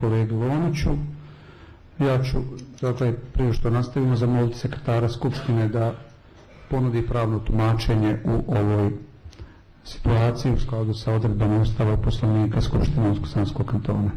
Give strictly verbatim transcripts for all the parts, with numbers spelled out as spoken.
kolegi Loniću. Ja ću, dakle, prije što nastavimo, zamoliti sekretara Skupštine da ponudi pravno tumačenje u ovoj situaciji u skladu sa odredbama Ustava i Poslovnika Skupštine Unsko-Sanskog kantona.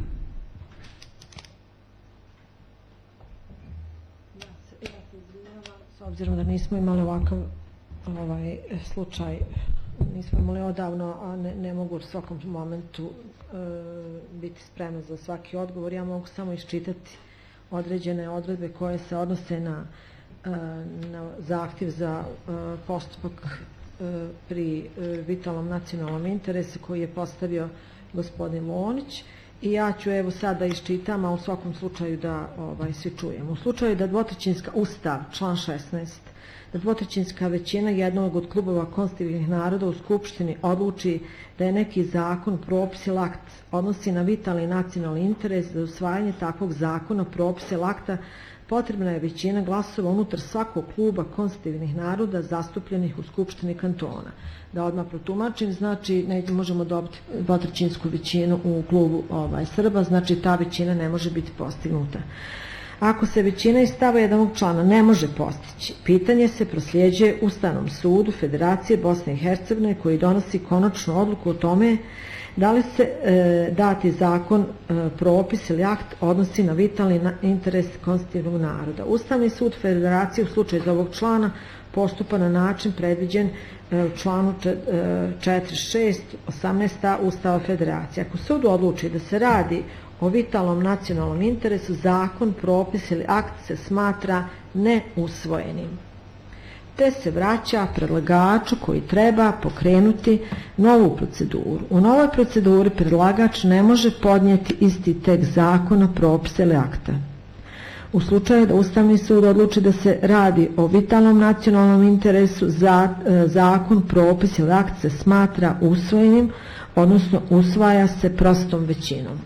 S obzirom da nismo imali ovakav ovaj, slučaj, nismo imali odavno, a ne, ne mogu u svakom momentu e, biti spremna za svaki odgovor. Ja mogu samo iščitati određene odredbe koje se odnose na, e, na zahtjev za e, postupak e, pri e, vitalnom nacionalnom interesu koji je postavio gospodin Lonić. I ja ću evo sada iščitam, a u svakom slučaju da ovaj, svi čujemo. U slučaju da dvotrećinska Ustav, član šesnaest, da dvotrećinska većina jednog od klubova konstitutivnih naroda u Skupštini odluči da je neki zakon, propis ili akt odnosi na vitalni nacionalni interes, za usvajanje takvog zakona, propisa ili akta potrebna je većina glasova unutar svakog kluba konstitutivnih naroda zastupljenih u Skupštini kantona. Da odmah protumačim, znači ne možemo dobiti dvotrećinsku većinu u klubu ovaj, Srba, znači ta većina ne može biti postignuta. Ako se većina iz stava jednog člana ne može postići, pitanje se prosljeđuje Ustavnom sudu Federacije Bosne i Hercegovine koji donosi konačnu odluku o tome da li se e, dati zakon, e, propis ili akt odnosi na vitalni na interes konstitutivnog naroda. Ustavni sud Federacije u slučaju iz ovog člana postupa na način predviđen e, u članu četrdeset šest osamnaest a Ustava Federacije. Ako sud odluči da se radi o vitalnom nacionalnom interesu, zakon, propis ili akt se smatra neusvojenim, te se vraća predlagaču koji treba pokrenuti novu proceduru. U novoj proceduri predlagač ne može podnijeti isti tekst zakona, propisa ili akta. U slučaju da Ustavni sud odluči da se radi o vitalnom nacionalnom interesu, za, zakon, propis ili akt se smatra usvojenim, odnosno usvaja se prostom većinom.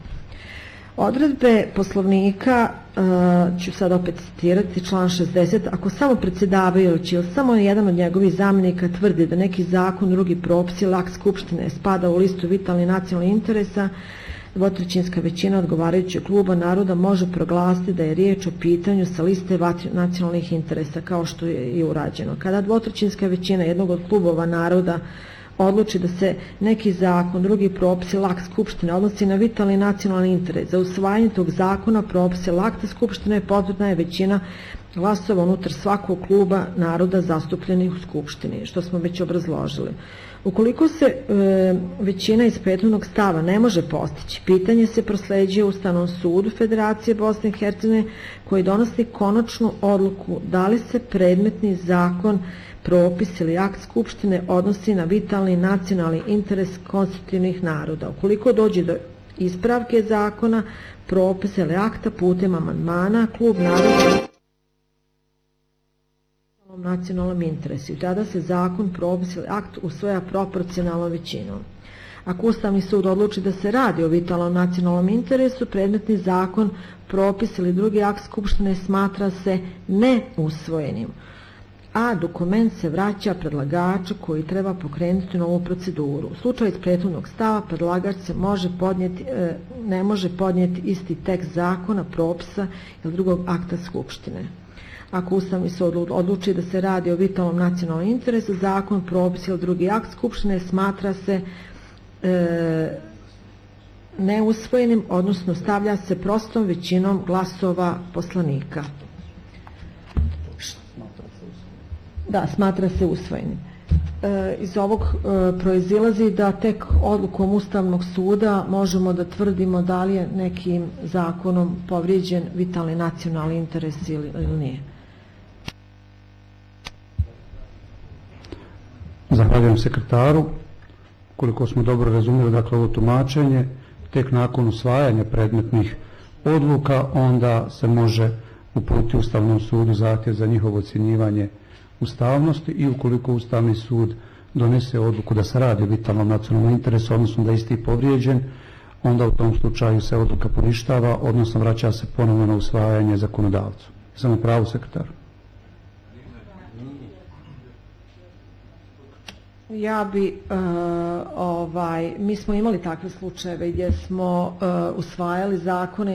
Odredbe Poslovnika, uh, ću sad opet citirati, član šezdeset, ako samo predsjedavajući ili samo jedan od njegovih zamjenika tvrdi da neki zakon, drugi propis ili akt Skupštine spada u listu vitalnih nacionalnih interesa, dvotrećinska većina odgovarajućeg kluba naroda može proglasiti da je riječ o pitanju sa liste nacionalnih interesa, kao što je i urađeno. Kada dvotrećinska većina jednog od klubova naroda odluči da se neki zakon, drugi propis ili akt Skupštine odnosi na vitalni nacionalni interes, za usvajanje tog zakona, propisa ili akta Skupštine potrebna je većina glasova unutar svakog kluba naroda zastupljenih u Skupštini, što smo već obrazložili. Ukoliko se e, većina iz prethodnog stava ne može postići, pitanje se prosleđuje Ustavnom sudu Federacije Bosne i Hercegovine koji donosi konačnu odluku da li se predmetni zakon, propis ili akt Skupštine odnosi na vitalni nacionalni interes konstitutivnih naroda. Ukoliko dođe do ispravke zakona, propisa ili akta putem amandmana, klub naroda nacionalnom interesu. Tada se zakon, propis ili akt usvaja proporcionalnom većinom. Ako Ustavni sud odluči da se radi o vitalnom nacionalnom interesu, predmetni zakon, propis ili drugi akt Skupštine smatra se neusvojenim, a dokument se vraća predlagaču koji treba pokrenuti novu proceduru. U slučaju iz prethodnog stava predlagač se može podnijeti, ne može podnijeti isti tekst zakona, propisa ili drugog akta Skupštine. Ako Ustavni sud odluči da se radi o vitalnom nacionalnom interesu, zakon, propis ili drugi akt Skupštine smatra se e, neusvojenim, odnosno stavlja se prostom većinom glasova poslanika. Da, smatra se usvojenim. E, iz ovog e, proizilazi da tek odlukom Ustavnog suda možemo da tvrdimo da li je nekim zakonom povrijeđen vitalni nacionalni interes ili, ili nije. Zahvaljujem sekretaru. Koliko smo dobro razumjeli, dakle, ovo tumačenje, tek nakon usvajanja predmetnih odluka onda se može uputiti Ustavnom sudu zahtjev za njihovo ocjenjivanje ustavnosti i ukoliko Ustavni sud donese odluku da se radi o vitalnom nacionalnom interesu, odnosno da je isti povrijeđen, onda u tom slučaju se odluka poništava, odnosno vraća se ponovno na usvajanje zakonodavcu. Samo pravo, sekretar. Ja bi, uh, ovaj, mi smo imali takve slučajeve gdje smo uh, usvajali zakone